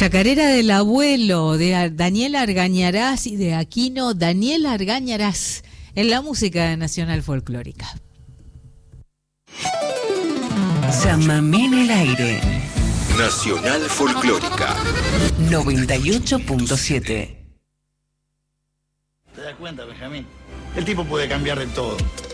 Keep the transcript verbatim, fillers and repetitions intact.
Chacarera del abuelo, de Daniel Argañarás y de Aquino Daniel Argañarás, en la música nacional folclórica. Chamamé en el aire. Nacional Folclórica noventa y ocho punto siete. ¿Te das cuenta, Benjamín? El tipo puede cambiar de todo.